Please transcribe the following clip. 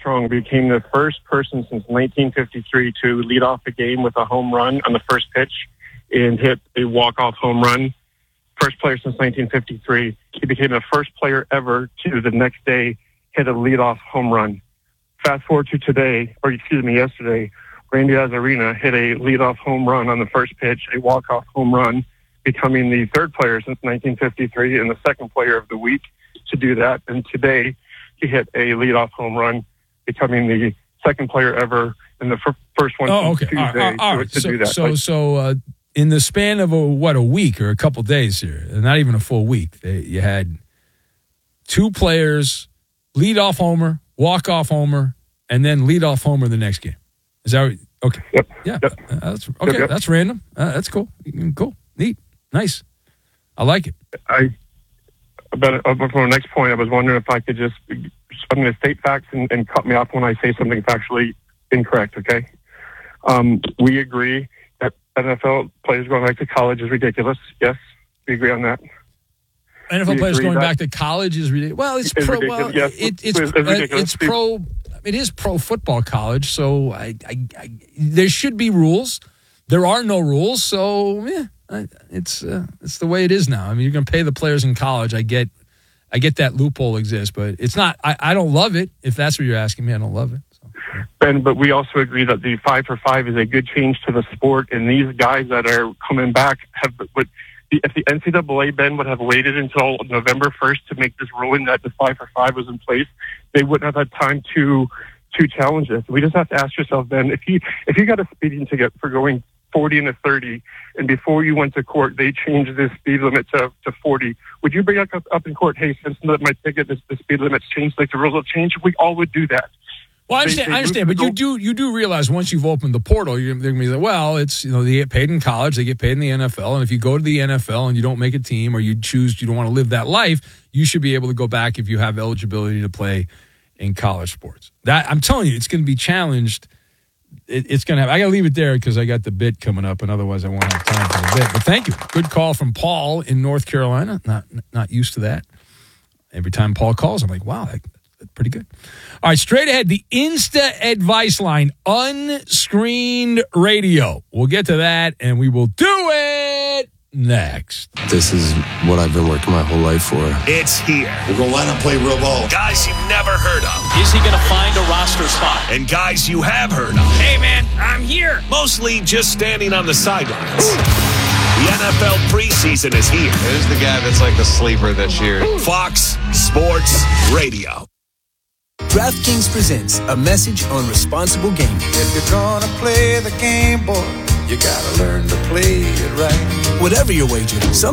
Armstrong became the first person since 1953 to lead off a game with a home run on the first pitch and hit a walk-off home run. First player since 1953. He became the first player ever to the next day hit a leadoff home run. Fast forward to yesterday, Randy Arozarena hit a leadoff home run on the first pitch, a walk-off home run, becoming the third player since 1953 and the second player of the week to do that. And today, he hit a leadoff home run, becoming the second player ever and the first one since Tuesday to do that. So in the span of a week or a couple days here, not even a full week, you had two players, leadoff homer, walk-off homer, and then leadoff homer the next game. Is that right? Okay? Yep. Yeah. Yep. That's okay. Yep. That's random. That's cool. Cool. Neat. Nice. I like it. From the next point, I was wondering if I could I'm going to state facts and cut me off when I say something factually incorrect, okay? We agree that NFL players going back to college is ridiculous. Yes, we agree on that. NFL players going back to college is ridiculous. Well, it's pro. Well, yes, it's pro. It is pro football college, so there should be rules. There are no rules, so it's the way it is now. I mean, you're going to pay the players in college. I get that loophole exists, but it's not. I don't love it. If that's what you're asking me, I don't love it. So. Ben, but we also agree that the 5-for-5 is a good change to the sport, and these guys that are coming back if the NCAA, Ben, would have waited until November 1st to make this ruling that the 5-for-5 was in place, they wouldn't have had time to challenge this. We just have to ask yourself, Ben, if you got a speeding ticket for going 40 and a 30, and before you went to court, they changed the speed limit to 40, would you bring up in court, hey, since my ticket, the speed limit's changed, like the rules have changed? We all would do that. Well, I understand, but you do realize once you've opened the portal, they're going to be like, well, it's, they get paid in college, they get paid in the NFL, and if you go to the NFL and you don't make a team or you don't want to live that life, you should be able to go back if you have eligibility to play in college sports. That I'm telling you, it's going to be challenged. It's going to have. I got to leave it there because I got the bit coming up, and otherwise I won't have time for the bit. But thank you. Good call from Paul in North Carolina. Not used to that. Every time Paul calls, I'm like, wow, that's pretty good. All right, straight ahead, the Insta Advice Line, unscreened radio. We'll get to that, and we will do it next. This is what I've been working my whole life for. It's here. We're going to line up, play real ball. Guys you've never heard of. Is he going to find a roster spot? And guys you have heard of. Hey, man, I'm here. Mostly just standing on the sidelines. The NFL preseason is here. There's the guy that's like the sleeper this year. Fox Sports Radio. DraftKings presents a message on responsible gaming. If you're gonna play the game, boy, you gotta learn to play it right. Whatever your wager, some